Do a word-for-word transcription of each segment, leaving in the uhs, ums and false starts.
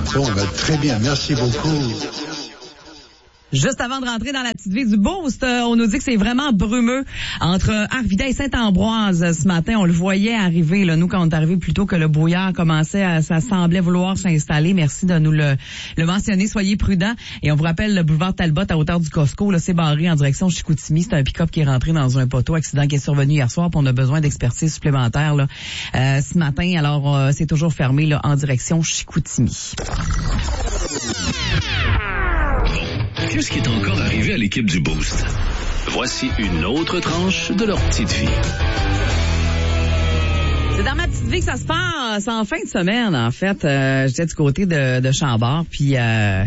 Ça, on va très bien. Merci beaucoup. Juste avant de rentrer dans la petite vie du Boost, euh, on nous dit que c'est vraiment brumeux entre Arvida et Saint-Ambroise ce matin. On le voyait arriver, là, nous, quand on est arrivé plus tôt que le brouillard commençait, à, ça semblait vouloir s'installer. Merci de nous le, le mentionner. Soyez prudents. Et on vous rappelle, le boulevard Talbot à hauteur du Costco, là, c'est barré en direction Chicoutimi. C'est un pick-up qui est rentré dans un poteau. Accident qui est survenu hier soir. Puis on a besoin d'expertise supplémentaire là, euh, ce matin. Alors, euh, c'est toujours fermé là, en direction Chicoutimi. Qu'est-ce qui est encore arrivé à l'équipe du Boost? Voici une autre tranche de leur petite vie. C'est dans ma petite vie que ça se passe en fin de semaine, en fait. Euh, j'étais du côté de, de Chambord, puis euh,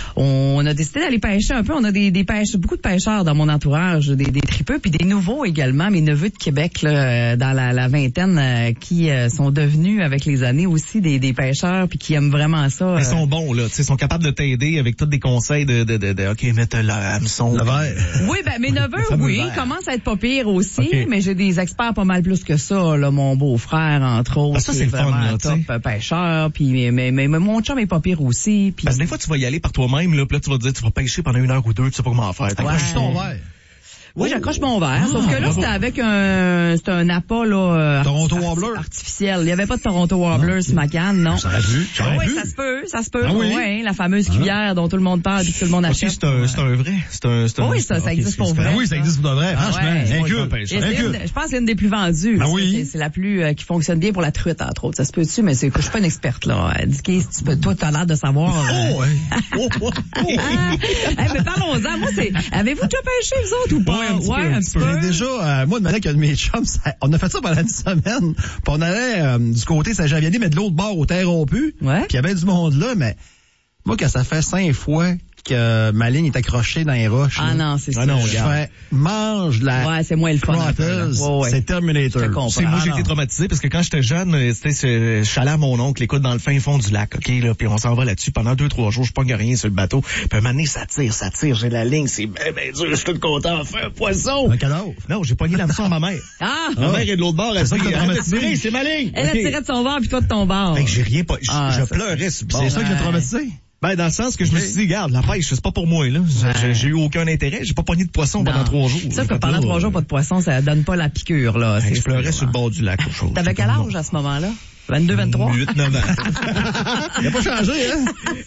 on a décidé d'aller pêcher un peu. On a des, des pêches, beaucoup de pêcheurs dans mon entourage, des, des tripeux, puis des nouveaux également, mes neveux de Québec, là, dans la, la vingtaine, euh, qui euh, sont devenus avec les années aussi des, des pêcheurs, puis qui aiment vraiment ça. Ils euh... sont bons, là. Ils sont capables de t'aider avec tous des conseils de, de, de, de OK, mettre le hameçon. Le verre. Oui, ben mes neveux, oui, commencent à être pas pires aussi, okay. Mais j'ai des experts pas mal plus que ça, là, mon beau-frère, entre autres. Ah, ça, c'est le fun, là, top t'sais. Pêcheur, puis mais, mais, mais mon chum est pas pire aussi. Pis... Parce que des fois, tu vas y aller par toi-même, là, puis là, tu vas te dire, tu vas pêcher pendant une heure ou deux, tu sais pas comment faire. T'accroches ouais. ton verre. Oui, j'accroche mon verre. Ah, sauf que là, bravo. C'était avec un, c'était un appât, là, Toronto arti- Wobbler. artificiel. Il n'y avait pas de Toronto Wobbler ah, sur ma canne, non. Ça aurait pu. Ah, oui, ça se peut, ça se peut. Ah, oui. Ouais, la fameuse cuillère ah. dont tout le monde parle et que tout le monde achète. Okay, c'est un, c'est un vrai. C'est un, c'est un, oui, ça, ça okay, existe pour vrai. Oui, ça existe pour vrai. Ah, franchement, ouais. incule. Je pense que c'est une des plus vendues. Ah, oui. C'est, c'est la plus, euh, qui fonctionne bien pour la truite, entre autres. Ça se peut-tu, mais c'est, je suis pas une experte, là. Dis, tu peux, toi, t'as l'air de savoir. Oh, ouais. Oh, oh, oh. Hey, mais parlons-en. Moi, c'est, avez-vous déjà pêché, vous autres, ou pas? Ouais, un petit peu. J'ai déjà, euh, moi, de manière qu'un de mes chums, ça, on a fait ça pendant une semaine. Puis on allait euh, du côté Saint-Jean-Vianney, mais de l'autre bord, au terre rompu. Ouais. Puis il y avait du monde là, mais moi, quand ça fait cinq fois que ma ligne est accrochée dans les roches. Ah là, non, c'est ça. Ah non, je fais, mange la. Ouais, c'est moins le fun. Ouais, ouais. C'est Terminator. C'est moi, j'ai été traumatisé parce que quand j'étais jeune, c'était, je suis allé à mon oncle, écoute, dans le fin fond du lac, ok, là, puis on s'en va là-dessus pendant deux, trois jours, je pogne rien sur le bateau. Puis un moment donné, ça tire, ça tire, j'ai la ligne, c'est ben, ben dur, je suis tout content, enfin, un poisson. Un cadavre. Non, j'ai pogné l'hameçon à ma mère. Ah! Ma mère est de l'autre bord, elle c'est ça que t'as traumatisé. C'est ma ligne. Elle a tiré de son bord puis toi de ton bord. Ben, j'ai rien pas, je, ah, je ça, pleurais. C'est, bon, c'est ça que j'ai traumatisé. Ben, dans le sens que je me suis dit, regarde, la pêche, c'est pas pour moi, là. J'ai, j'ai eu aucun intérêt. J'ai pas pogné de poisson non. pendant trois jours. C'est ça que pendant trois jours, pas de poisson, ça donne pas la piqûre, là. Ben, je pleurais sur le bord du lac, chose. T'avais quel âge à ce moment-là? vingt-deux, vingt-trois? huit, neuf ans. Il a pas changé, hein?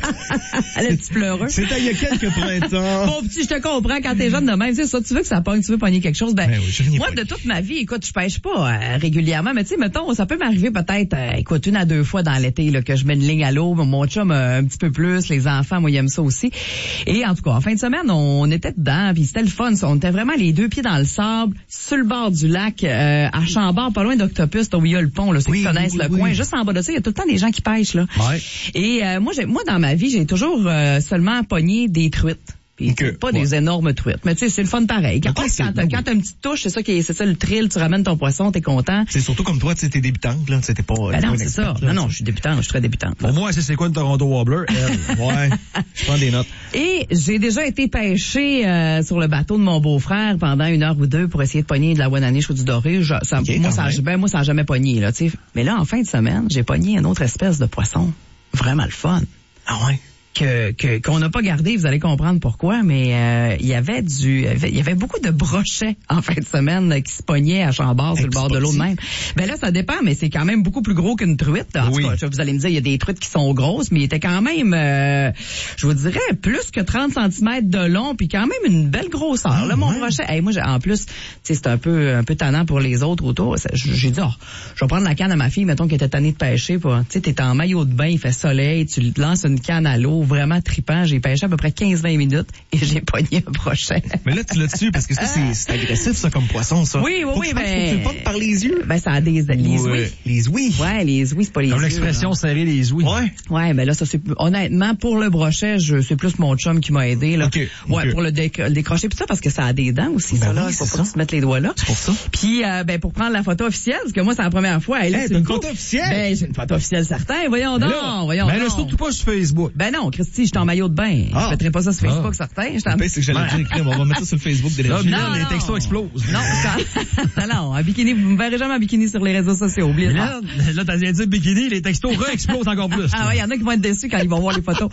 Le petit pleureux. C'était il y a quelques printemps. Bon, petit, je te comprends, quand t'es jeune de même, tu sais, ça, tu veux que ça pogne, tu veux pogner quelque chose, ben, ben oui, moi, de toute ma vie, écoute, je pêche pas euh, régulièrement, mais tu sais, mettons, ça peut m'arriver peut-être, euh, écoute, une à deux fois dans l'été, là, que je mets une ligne à l'eau, mon chum euh, un petit peu plus, les enfants, moi, ils aiment ça aussi. Et en tout cas, en fin de semaine, on était dedans, puis c'était le fun, ça. On était vraiment les deux pieds dans le sable, sur le bord du lac, euh, à Chambord, pas loin d'Octopus, où il y a le pont, là, ceux oui, qui connaissent oui, le oui, coin, oui. Juste en bas de ça, il y a tout le temps des gens qui pêchent, là. Ouais. Et euh, moi, j'ai, moi, dans ma vie, j'ai toujours euh, seulement pogné des truites. Puis okay. Pas ouais. des énormes truites. Mais tu sais, c'est le fun pareil. Quand, okay, quand, t'as, quand t'as une petite touche, c'est ça qui est, c'est ça le thrill, tu ramènes ton poisson, t'es content. C'est surtout comme toi, tu sais, t'es débutante, là. T'es pas, ben non, c'est ça. Là, non, non, je suis débutante, je suis très débutante. Pour moi, c'est, c'est quoi une Toronto Wobbler? Elle. Ouais. Je prends des notes. Et j'ai déjà été pêcher euh, sur le bateau de mon beau-frère pendant une heure ou deux pour essayer de pogner de la ouananiche ou du doré. Je, ça, okay, moi, ça, ben, moi, ça a jamais pogné, là, tu sais. Mais là, en fin de semaine, j'ai pogné une autre espèce de poisson. Vraiment le fun. Ah ouais? Que, que qu'on n'a pas gardé, vous allez comprendre pourquoi, mais euh, il y avait du il y avait beaucoup de brochets en fin de semaine là, qui se pognaient à Chambord sur le bord de l'eau de même. Ben là ça dépend, mais c'est quand même beaucoup plus gros qu'une truite. En oui. tout cas, vous allez me dire il y a des truites qui sont grosses, mais il était quand même euh, je vous dirais plus que trente centimètres de long, puis quand même une belle grosseur. Ah, là mon ouais. brochet, hey, moi j'ai, en plus, tu sais c'est un peu un peu tannant pour les autres autour. Ça, j'ai dit oh, je vais prendre la canne à ma fille, mettons qu'elle était tannée de pêcher, tu sais t'es en maillot de bain, il fait soleil, tu lances une canne à l'eau, vraiment trippant. J'ai pêché à peu près quinze vingt minutes et j'ai pogné un brochet. Mais là, tu l'as dessus parce que ça, c'est, c'est agressif, ça, comme poisson, ça. Oui, oui, faut oui, que, mais... Faut que tu le pognes par les yeux. Ben, ça a des, les ouïes. Ouais. Les ouïes. Ouais, les ouïes, c'est pas les comme yeux. Comme l'expression là. Serrer les ouïes. Ouais. Ouais, ben là, ça, c'est, honnêtement, pour le brochet, je, c'est plus mon chum qui m'a aidé, là. Okay, ouais, okay. pour le, déc- le décrocher, pis ça, parce que ça a des dents aussi, ben ça, là. Oui, faut c'est pas ça. se mettre les doigts là. C'est pour ça. Puis, euh, ben, pour prendre la photo officielle, parce que moi, c'est la première fois. Hey, là, hey, c'est une une photo officielle? Ben, j'ai une photo officielle, certain. Voyons donc, là, voyons ben donc. là, surtout pas sur Facebook. Ben non, Christy, j'étais en maillot de bain. Ah. Je mettrais pas ça sur Facebook, Ah. certain. J'étais en... Le pire, c'est que j'allais dire, crème, on va mettre ça sur le Facebook d'énergie. Là, Non, Mylène, les non. textos explosent. Non, ça... non, non, en bikini, vous me verrez jamais en bikini sur les réseaux sociaux, oubliez ça. Mylène, là, t'as bien dit bikini, les textos re-explosent encore plus. Ah ouais, il y en a qui vont être déçus quand ils vont voir les photos.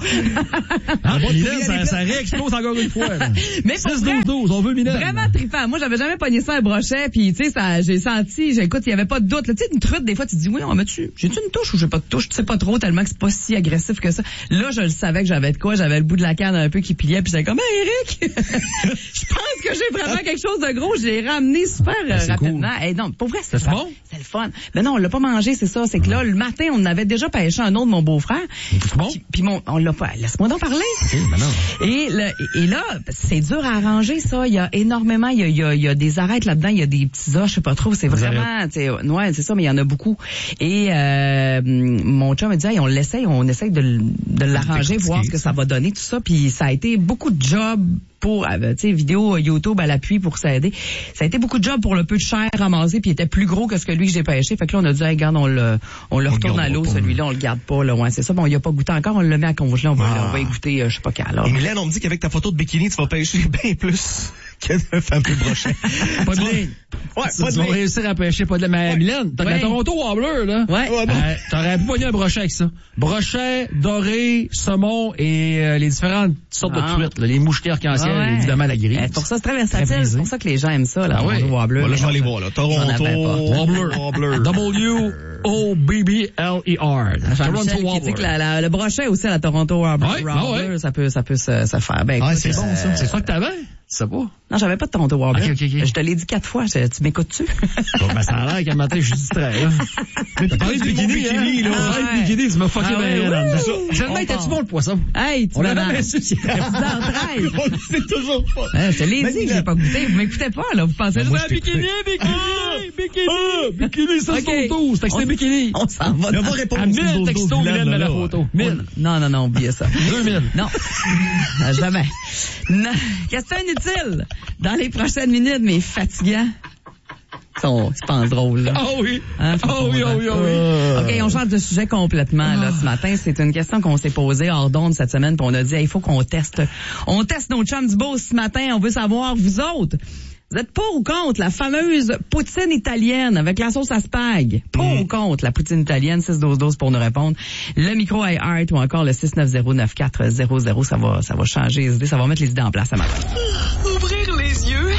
Ah, bon, Mylène, ça, ça réexplose encore une fois. Là. Mais pour six vrai, douze douze, on veut Mylène. Vraiment trippant. Moi, j'avais jamais pogné ça un brochet, puis tu sais, ça, j'ai senti, j'ai, écoute, il y avait pas de doute. Tu sais, une truite, des fois, tu te dis, oui, on met-tu, j'ai-tu une touche ou j'ai pas de touche? Tu sais pas trop, tellement que c'est pas si agressif que ça. Là, je le savais que j'avais de quoi, j'avais le bout de la canne un peu qui pliait, puis j'étais comme, hey, Eric, je pense que j'ai vraiment quelque chose de gros. J'ai ramené super euh, c'est rapidement. Hey, non, pour vrai, c'est C'est bon? C'est le fun. Mais non, on l'a pas mangé, c'est ça. C'est que là, le matin, on avait déjà pêché un autre de mon beau-frère. C'est bon? Puis, puis mon, on l'a pas. Laisse-moi donc parler. Okay, ben non. Et, le, et là, c'est dur à arranger, ça. Il y a énormément, il y a, il y a, il y a des arêtes là-dedans, il y a des petits os, je sais pas trop. C'est vraiment, tu sais, ouais, c'est ça, mais il y en a beaucoup. Et euh, mon chum me dit, hey, on l'essaye, on essaye de, l- de l'arranger, voir ce que ça va donner, tout ça. Puis ça a été beaucoup de job pour, euh, tu sais, vidéo YouTube à l'appui pour s'aider. Ça a été beaucoup de job pour le peu de chair ramassé, puis il était plus gros que ce que lui que j'ai pêché. Fait que là, on a dit, hey, regarde, on le, on le On retourne le à l'eau, garde pas. celui-là, on le garde pas, là, ouais, c'est ça. Bon, il a pas goûté encore, on le met à congeler, on va, Ah. on va écouter, euh, je sais pas quand, là. Et Mylène, on me dit qu'avec ta photo de bikini, tu vas pêcher bien plus que de fameux brochet. Pas de Tu vas- ligne. Ouais, Tu pas de vas ligne. réussir à pêcher pas de ligne. Mais Mylène, t'as de Ouais. la Toronto Wobbler, là. Ouais. Ouais, non. Euh, t'aurais pu pogner un brochet avec ça. Brochet, doré, saumon et euh, les différentes sortes Ah. de truites, là, les mouchetés arc-en-ciel, Ah ouais. évidemment la grille. Eh, pour ça, c'est très Très versatile. prisé. C'est pour ça que les gens aiment ça, là. Ah ouais. le Wobbler. Bon, là, je vais Mais aller non, voir, là. J'en avais pas. Toronto. Wobbler. Wobbler. W O B B L E R. Toronto Jean-Michel qui dit Wobbler. que la, la, le brochet aussi à la Toronto Wobbler, Ouais, ah ouais. ça peut, ça peut se, se faire. Ben, Ah, écoute, c'est bon, euh, ça. C'est ça que t'avais? C'est pas? Non, j'avais pas de Toronto Wobbler. Ok, ok, ok. Je te l'ai dit quatre fois. Je- tu m'écoutes-tu? Bon, ben, ça a l'air qu'un matin, je suis distrait, là. T'as parlé de bikini, bikini, hein? là. T'as parlé Ah de ouais. bikini, tu m'as fucké Ah ouais, bien là, dedans. ouh. Finalement, On était-tu part. bon, le poisson? Hey, tu On m'as l'a mal. jamais su si dix heures treize. On le sait toujours pas. Hein, je te l'ai Mais dit que Mylène- j'ai pas goûté. Vous m'écoutez pas, là. Vous pensez moi, juste, je ah, bikini, bikini, bikini. Ah, bikini, ça, Ok. c'est photo. C'est texté On- bikini. On s'en va. Mais on dans- va répondre À au mille petit textos, dodo Mylène, Mylène, met la là. photo. mille. Non, non, non, oubliez ça. deux mille. Non. Ah, jamais. Non. Question inutile. Dans les prochaines minutes, mais fatigant. Ils sont, c'est pas drôle, là. Ah oui. Hein, Ah faut oui, qu'on- ah oui, ah oui. OK, on change de sujet complètement, là, ce matin. C'est une question qu'on s'est posée hors d'onde cette semaine, puis on a dit, il faut qu'on teste. On teste nos chums du beau ce matin. On veut savoir, vous autres, vous êtes pour ou contre la fameuse poutine italienne avec la sauce à spag? Pour ou contre la poutine italienne? six douze douze pour nous répondre. Le micro iHeart ou encore le six neuf zéro neuf quatre zéro zéro, ça va, ça va changer les idées, ça va mettre les idées en place ce matin. Ouvrir les yeux.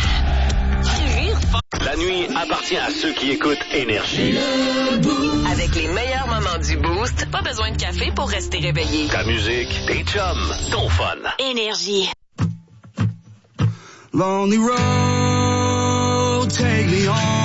Rire fort. La nuit appartient à ceux qui écoutent Énergie. Avec les meilleurs moments du Boost, pas besoin de café pour rester réveillé. Ta musique, tes chums, ton fun. Énergie. Lonely road, take me home.